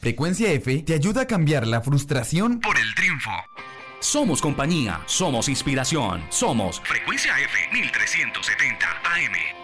Frecuencia F te ayuda a cambiar la frustración por el triunfo. Somos compañía, somos inspiración, somos Frecuencia F 1370 AM.